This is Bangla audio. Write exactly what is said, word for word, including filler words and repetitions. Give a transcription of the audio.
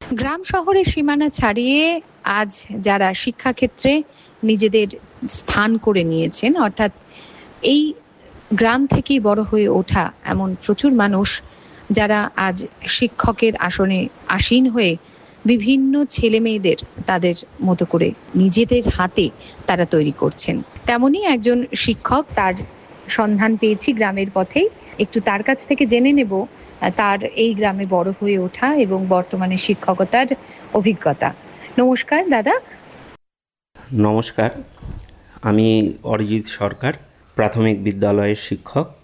গ্রাম শহরের সীমানা ছাড়িয়ে আজ যারা শিক্ষাক্ষেত্রে নিজেদের স্থান করে নিয়েছেন, অর্থাৎ এই গ্রাম থেকেই বড় হয়ে ওঠা এমন প্রচুর মানুষ যারা আজ শিক্ষকের আসনে আসীন হয়ে বিভিন্ন ছেলেমেয়েদের তাদের মতো করে নিজেদের হাতে তারা তৈরি করছেন। তেমনই একজন শিক্ষক, তার সন্ধান পেয়েছি গ্রামের পথেই। একটু তার কাছ থেকে জেনে নেব আহ, তার এই গ্রামে বড় হয়ে ওঠা এবং বর্তমানে শিক্ষকতার অভিজ্ঞতা। নমস্কার দাদা। নমস্কার, আমি অরিজিৎ সরকার, প্রাথমিক বিদ্যালয়ের শিক্ষক।